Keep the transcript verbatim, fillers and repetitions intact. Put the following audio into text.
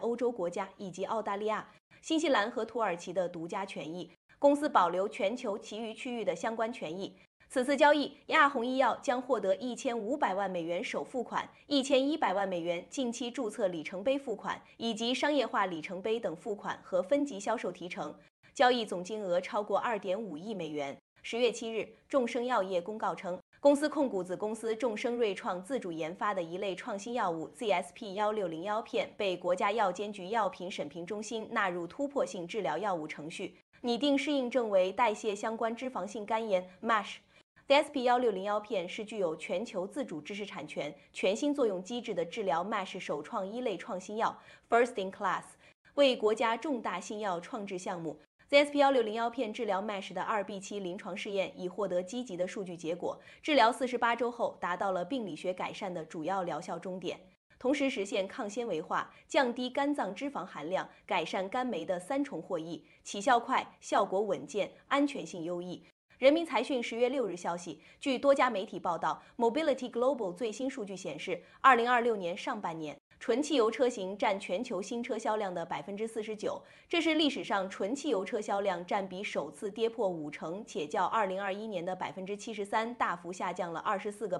欧洲国家以及澳大利亚、新西兰和土耳其的独家权益，公司保留全球其余区域的相关权益。此次交易，亚虹医药将获得一千五百万美元首付款、一千一百万美元近期注册里程碑付款以及商业化里程碑等付款和分级销售提成。交易总金额超过二点五亿美元。十月七日，众生药业公告称，公司控股子公司众生瑞创自主研发的一类创新药物 Z S P 一六零一片被国家药监局药品审评中心纳入突破性治疗药物程序，拟定适应症为代谢相关脂肪性肝炎 M A S H。Z S P 一六零一片是具有全球自主知识产权、全新作用机制的治疗 M A S H 首创一类创新药 ，First in Class， 为国家重大新药创制项目。Z S P 一六零一片治疗 M A S H 的二 B 期临床试验已获得积极的数据结果，治疗四十八周后达到了病理学改善的主要疗效终点，同时实现抗纤维化、降低肝脏脂肪含量、改善肝酶的三重获益，起效快、效果稳健、安全性优异。人民财讯十月六日消息，据多家媒体报道 ，Mobility Global 最新数据显示，二零二六年上半年，纯汽油车型占全球新车销量的百分之四十九，这是历史上纯汽油车销量占比首次跌破五成，且较二零二一年的百分之七十三大幅下降了二十四个